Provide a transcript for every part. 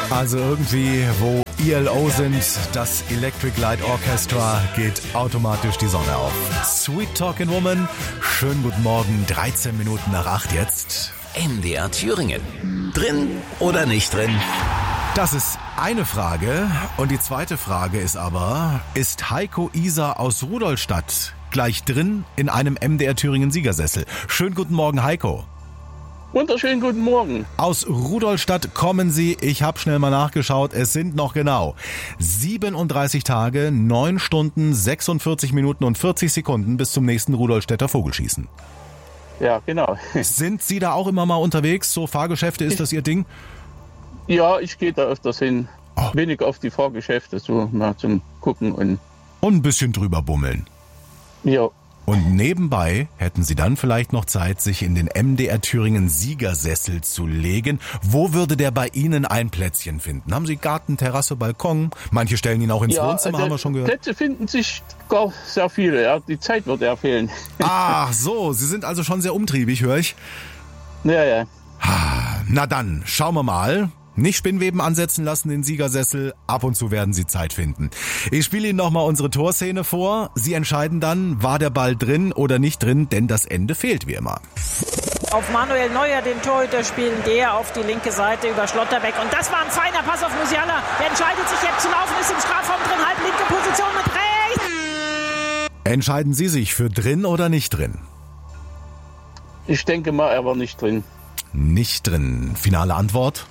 Also irgendwie, wo ELO sind, das Electric Light Orchestra, geht automatisch die Sonne auf. Sweet Talking Woman, schönen guten Morgen, 13 Minuten nach 8 jetzt. MDR Thüringen. Drin oder nicht drin? Das ist eine Frage. Und die zweite Frage ist aber, ist Heiko Iser aus Rudolstadt gleich drin in einem MDR Thüringen Siegersessel? Schönen guten Morgen, Heiko. Wunderschönen guten Morgen. Aus Rudolstadt kommen Sie, ich habe schnell mal nachgeschaut, es sind noch genau 37 Tage, 9 Stunden, 46 Minuten und 40 Sekunden bis zum nächsten Rudolstädter Vogelschießen. Ja, genau. Sind Sie da auch immer mal unterwegs? So Fahrgeschäfte, ist das Ihr Ding? Ja, ich gehe da öfters hin. Oh. Wenig auf die Fahrgeschäfte, so mal zum Gucken und ein bisschen drüber bummeln. ja. Und nebenbei hätten Sie dann vielleicht noch Zeit, sich in den MDR Thüringen Siegersessel zu legen. Wo würde der bei Ihnen ein Plätzchen finden? Haben Sie Garten, Terrasse, Balkon? Manche stellen ihn auch ins Wohnzimmer, haben wir schon gehört. Plätze finden sich gar sehr viele, ja. Die Zeit wird eher fehlen. Ach so, Sie sind also schon sehr umtriebig, höre ich. Ja. Na dann, schauen wir mal. Nicht Spinnweben ansetzen lassen, den Siegersessel. Ab und zu werden Sie Zeit finden. Ich spiele Ihnen nochmal unsere Torszene vor. Sie entscheiden dann, war der Ball drin oder nicht drin, denn das Ende fehlt wie immer. Auf Manuel Neuer, den Torhüter, spielen der auf die linke Seite über Schlotterbeck. Und das war ein feiner Pass auf Musiala. Der entscheidet sich jetzt zu laufen, ist im Strafraum drin, halb linke Position mit rechts. Entscheiden Sie sich für drin oder nicht drin? Ich denke mal, er war nicht drin. Nicht drin. Finale Antwort?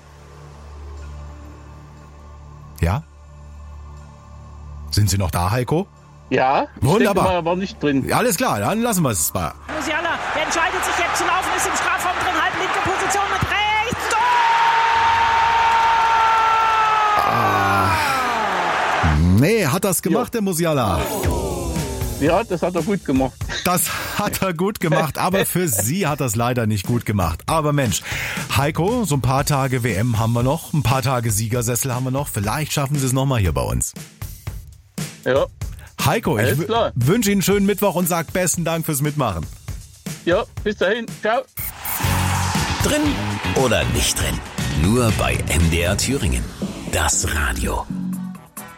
Ja? Sind Sie noch da, Heiko? Ja, ich Wunderbar. denke mal, er war nicht drin. Ja, alles klar, dann lassen wir es mal. Musiala, der entscheidet sich jetzt zu laufen, ist im Strafraum drin, halb linke Position mit rechts. Tor! Nee, hat das gemacht, der Musiala. Ja, das hat er gut gemacht. Das hat er gut gemacht, aber für Sie hat das leider nicht gut gemacht. Aber Mensch, Heiko, so ein paar Tage WM haben wir noch, ein paar Tage Siegersessel haben wir noch. Vielleicht schaffen Sie es nochmal hier bei uns. Ja. Heiko, ich Alles klar. wünsche Ihnen einen schönen Mittwoch und sage besten Dank fürs Mitmachen. Ja, bis dahin. Ciao. Drin oder nicht drin? Nur bei MDR Thüringen. Das Radio.